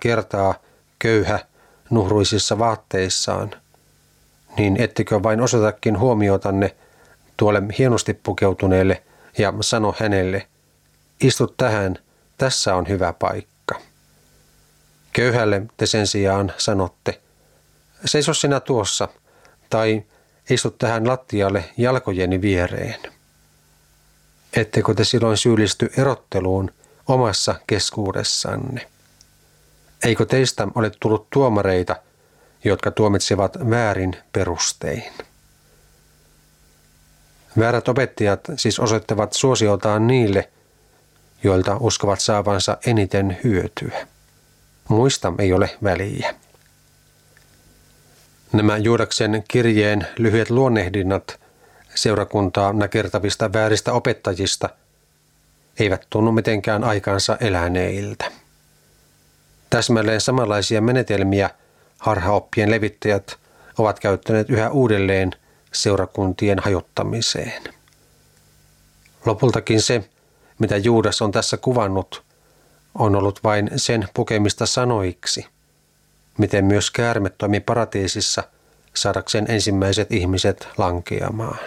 kertaa köyhä nuhruisissa vaatteissaan, niin ettekö vain osoitakin huomiotanne tuolle hienosti pukeutuneelle ja sano hänelle, istu tähän, tässä on hyvä paikka. Köyhälle te sen sijaan sanotte, seiso sinä tuossa, tai istu tähän lattialle jalkojeni viereen. Ettekö te silloin syyllisty erotteluun omassa keskuudessanne? Eikö teistä ole tullut tuomareita, jotka tuomitsevat väärin perustein? Väärät opettajat siis osoittavat suosiotaan niille, joilta uskovat saavansa eniten hyötyä. Muista ei ole väliä. Nämä Juudaksen kirjeen lyhyet luonnehdinnat seurakuntaa nakertavista vääristä opettajista eivät tunnu mitenkään aikansa eläneiltä. Täsmälleen samanlaisia menetelmiä harhaoppien levittäjät ovat käyttäneet yhä uudelleen seurakuntien hajottamiseen. Lopultakin se, mitä Juudas on tässä kuvannut, on ollut vain sen pukemista sanoiksi, miten myös käärme toimi paratiisissa saadakseen ensimmäiset ihmiset lankeamaan.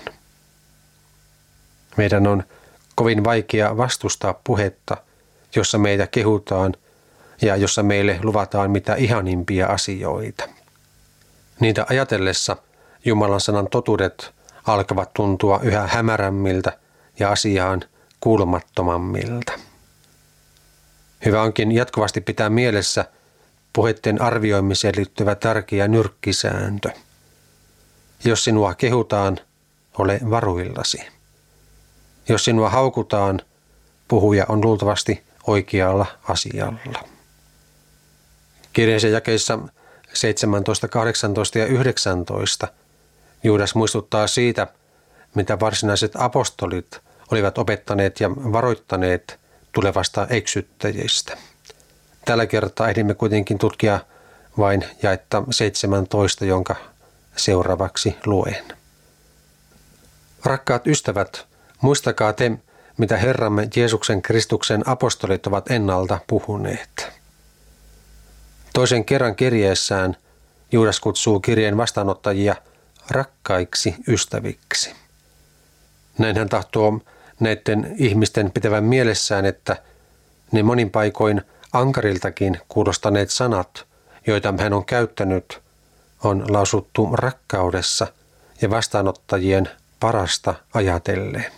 Meidän on kovin vaikea vastustaa puhetta, jossa meitä kehutaan ja jossa meille luvataan mitä ihanimpia asioita. Niitä ajatellessa Jumalan sanan totuudet alkavat tuntua yhä hämärämmiltä ja asiaan kuulumattomammilta. Hyvä onkin jatkuvasti pitää mielessä puheiden arvioimiseen liittyvä tärkeä nyrkkisääntö. Jos sinua kehutaan, ole varuillasi. Jos sinua haukutaan, puhuja on luultavasti oikealla asialla. Kirjeisen jakeissa 17, 18 ja 19 Juudas muistuttaa siitä, mitä varsinaiset apostolit olivat opettaneet ja varoittaneet tulevasta eksyttäjistä. Tällä kertaa ehdimme kuitenkin tutkia vain jaetta 17, jonka seuraavaksi luen. Rakkaat ystävät, muistakaa te, mitä Herramme Jeesuksen Kristuksen apostolit ovat ennalta puhuneet. Toisen kerran kirjeessään Juudas kutsuu kirjeen vastaanottajia rakkaiksi ystäviksi. Näin hän tahtoo näiden ihmisten pitävän mielessään, että ne monin paikoin ankariltakin kuulostaneet sanat, joita hän on käyttänyt, on lausuttu rakkaudessa ja vastaanottajien parasta ajatellen.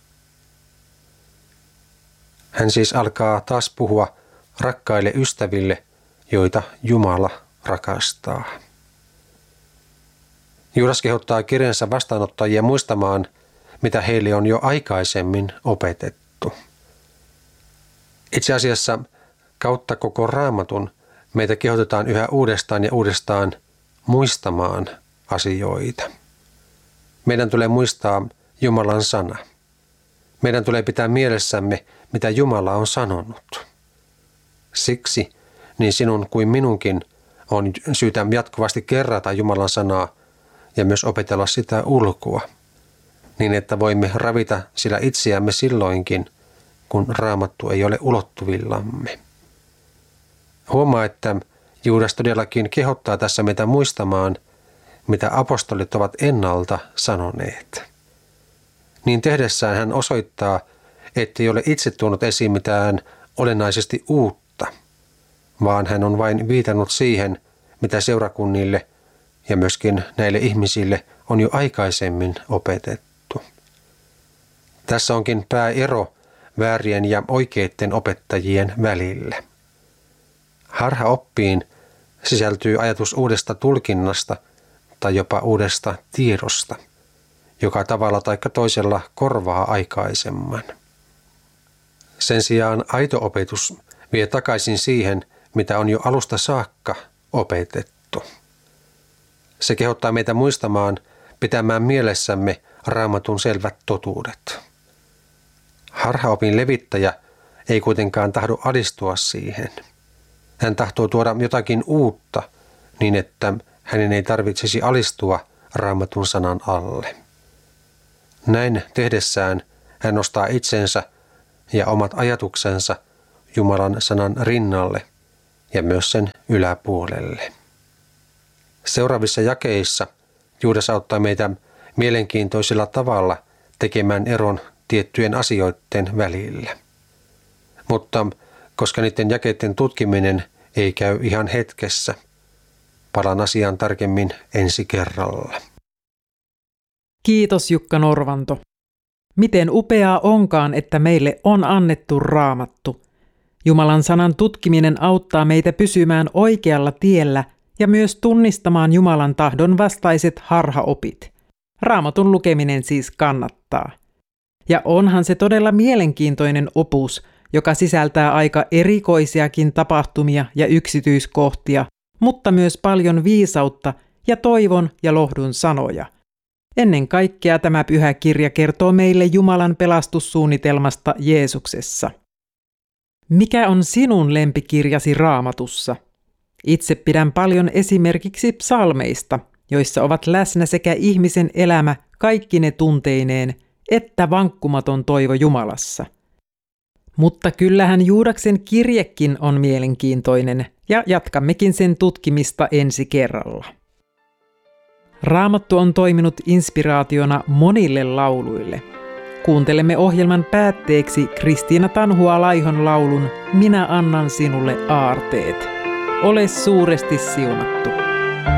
Hän siis alkaa taas puhua rakkaille ystäville, joita Jumala rakastaa. Juudas kehottaa kirjansa vastaanottajia muistamaan, mitä heille on jo aikaisemmin opetettu. Itse asiassa kautta koko Raamatun meitä kehotetaan yhä uudestaan ja uudestaan muistamaan asioita. Meidän tulee muistaa Jumalan sana. Meidän tulee pitää mielessämme, mitä Jumala on sanonut. Siksi niin sinun kuin minunkin on syytä jatkuvasti kerrata Jumalan sanaa ja myös opetella sitä ulkoa, niin että voimme ravita sillä itseämme silloinkin, kun Raamattu ei ole ulottuvillamme. Huomaa, että Juudas todellakin kehottaa tässä meitä muistamaan, mitä apostolit ovat ennalta sanoneet. Niin tehdessään hän osoittaa, ettei ole itse tuonut esiin mitään olennaisesti uutta, vaan hän on vain viitannut siihen, mitä seurakunnille ja myöskin näille ihmisille on jo aikaisemmin opetettu. Tässä onkin pääero väärien ja oikeiden opettajien välillä. Harhaoppiin sisältyy ajatus uudesta tulkinnasta tai jopa uudesta tiedosta, joka tavalla tai toisella korvaa aikaisemman. Sen sijaan aito opetus vie takaisin siihen, mitä on jo alusta saakka opetettu. Se kehottaa meitä muistamaan, pitämään mielessämme Raamatun selvät totuudet. Harhaopin levittäjä ei kuitenkaan tahdo alistua siihen. Hän tahtoo tuoda jotakin uutta niin, että hänen ei tarvitsisi alistua Raamatun sanan alle. Näin tehdessään hän nostaa itsensä ja omat ajatuksensa Jumalan sanan rinnalle ja myös sen yläpuolelle. Seuraavissa jakeissa Juudas auttaa meitä mielenkiintoisella tavalla tekemään eron tiettyjen asioiden välillä. Mutta koska niiden jakeiden tutkiminen ei käy ihan hetkessä, palaan asiaan tarkemmin ensi kerralla. Kiitos Jukka Norvanto. Miten upeaa onkaan, että meille on annettu Raamattu. Jumalan sanan tutkiminen auttaa meitä pysymään oikealla tiellä ja myös tunnistamaan Jumalan tahdon vastaiset harhaopit. Raamatun lukeminen siis kannattaa. Ja onhan se todella mielenkiintoinen opus, joka sisältää aika erikoisiakin tapahtumia ja yksityiskohtia, mutta myös paljon viisautta ja toivon ja lohdun sanoja. Ennen kaikkea tämä pyhä kirja kertoo meille Jumalan pelastussuunnitelmasta Jeesuksessa. Mikä on sinun lempikirjasi Raamatussa? Itse pidän paljon esimerkiksi psalmeista, joissa ovat läsnä sekä ihmisen elämä kaikkine tunteineen, että vankkumaton toivo Jumalassa. Mutta kyllähän Juudaksen kirjekin on mielenkiintoinen, ja jatkammekin sen tutkimista ensi kerralla. Raamattu on toiminut inspiraationa monille lauluille. Kuuntelemme ohjelman päätteeksi Kristiina Tanhua-Laihon laulun Minä annan sinulle aarteet. Ole suuresti siunattu.